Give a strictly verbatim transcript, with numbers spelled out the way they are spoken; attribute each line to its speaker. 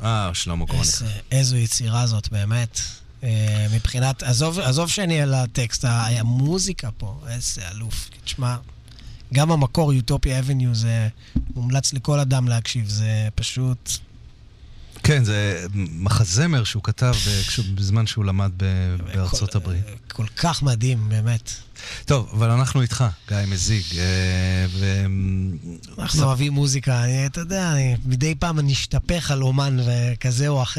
Speaker 1: אה, שלמה קורניק.
Speaker 2: איזו יצירה זאת, באמת. מבחינת, עזוב, עזוב שאני על הטקסט, המוזיקה פה, איזה אלוף. תשמע, גם המקור, יוטופיה אבניו, זה מומלץ לכל אדם להקשיב, זה פשוט...
Speaker 1: כן, זה מחזמר שהוא כתב בזמן שהוא למד בארצות הברית.
Speaker 2: כל כך מדהים, באמת.
Speaker 1: טוב, אבל אנחנו איתך, גיא מזיג.
Speaker 2: אנחנו אוהבים מוזיקה, אתה יודע, מדי פעם אני אשתפך על אומן וכזה או אחר.